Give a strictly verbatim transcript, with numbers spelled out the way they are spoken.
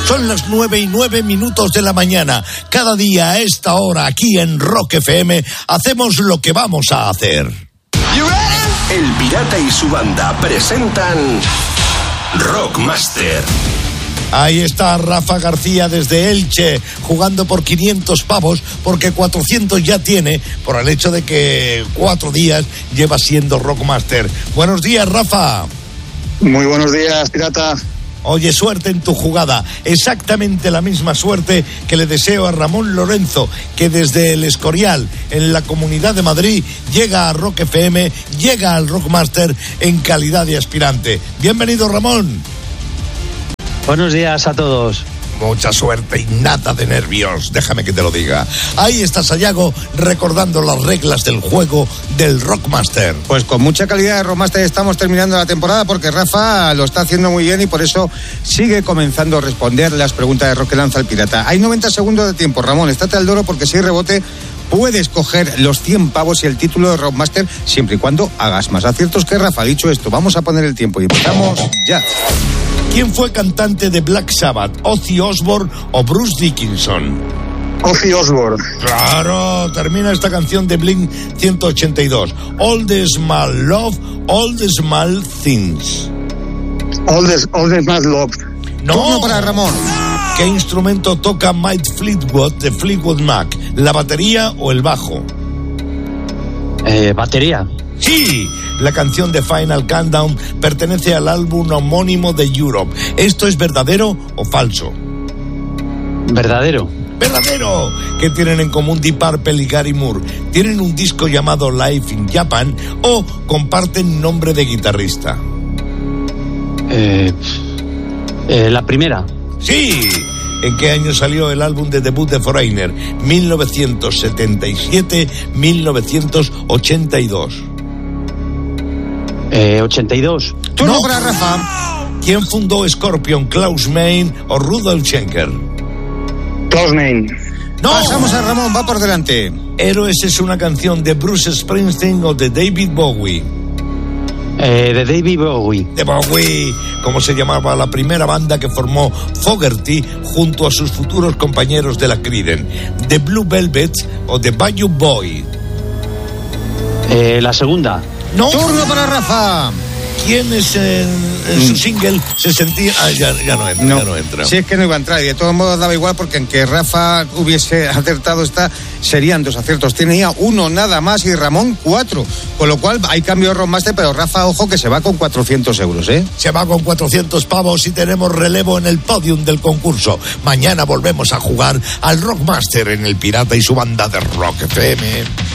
Son las nueve y nueve minutos de la mañana. Cada día a esta hora, aquí en Rock F M, hacemos lo que vamos a hacer. El Pirata y su banda presentan Rockmaster. Ahí está Rafa García desde Elche, jugando por quinientos pavos, porque cuatrocientos ya tiene, por el hecho de que cuatro días lleva siendo Rockmaster. Buenos días, Rafa. Muy buenos días, Pirata. Oye, suerte en tu jugada, exactamente la misma suerte que le deseo a Ramón Lorenzo, que desde el Escorial, en la Comunidad de Madrid, llega a Rock F M, llega al Rockmaster en calidad de aspirante. Bienvenido, Ramón. Buenos días a todos. Mucha suerte y nada de nervios, déjame que te lo diga. Ahí está Sayago recordando las reglas del juego del Rockmaster. Pues con mucha calidad de Rockmaster estamos terminando la temporada, porque Rafa lo está haciendo muy bien y por eso sigue comenzando a responder las preguntas de rock que lanza el Pirata. Hay noventa segundos de tiempo, Ramón, estate al loro, porque si hay rebote puedes coger los cien pavos y el título de Rockmaster, siempre y cuando hagas más aciertos que Rafa. Dicho esto, vamos a poner el tiempo y empezamos ya. ¿Quién fue cantante de Black Sabbath, Ozzy Osbourne o Bruce Dickinson? Ozzy Osbourne. Claro, termina esta canción de Blink ciento ochenta y dos. All the Small Love, All the Small Things. All the, all the Small Love. No. Turno para Ramón. ¿Qué instrumento toca Mike Fleetwood de Fleetwood Mac? ¿La batería o el bajo? Eh, batería. Sí, la canción de Final Countdown pertenece al álbum homónimo de Europe. ¿Esto es verdadero o falso? Verdadero. ¡Verdadero! ¿Qué tienen en común Deep Purple y Gary Moore? ¿Tienen un disco llamado Live in Japan o comparten nombre de guitarrista? Eh, eh, la primera. ¡Sí! ¿En qué año salió el álbum de debut de Foreigner? ¿mil novecientos setenta y siete, mil novecientos ochenta y dos? Eh, ochenta y dos. Turno No. para Rafa. ¿Quién fundó Scorpion, Klaus Meine o Rudolf Schenker? Klaus Meine. ¡No! Pasamos a Ramón, va por delante. ¿Héroes es una canción de Bruce Springsteen o de David Bowie? Eh, de David Bowie. De Bowie, como se llamaba la primera banda que formó Fogerty junto a sus futuros compañeros de la Creedence, ¿de Blue Velvet o de Bayou Boy? Eh, la segunda. No. Turno para Rafa. ¿Quién es en, en su single se sentía? Ah, ya, ya no entra, No, ya no entra. si es que no iba a entrar y de todos modos daba igual, porque en que Rafa hubiese acertado esta serían dos aciertos. Tenía uno nada más y Ramón cuatro, con lo cual hay cambio de Rockmaster, pero Rafa, ojo, que se va con cuatrocientos euros, ¿eh? Se va con cuatrocientos pavos y tenemos relevo en el podium del concurso. Mañana volvemos a jugar al Rockmaster en el Pirata y su banda de Rock F M.